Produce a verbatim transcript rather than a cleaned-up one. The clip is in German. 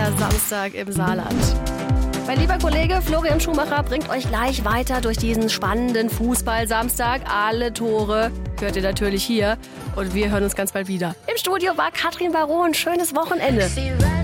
der Samstag im Saarland. Mein lieber Kollege Florian Schumacher bringt euch gleich weiter durch diesen spannenden Fußball-Samstag. Alle Tore hört ihr natürlich hier und wir hören uns ganz bald wieder. Im Studio war Katrin Baron. Schönes Wochenende.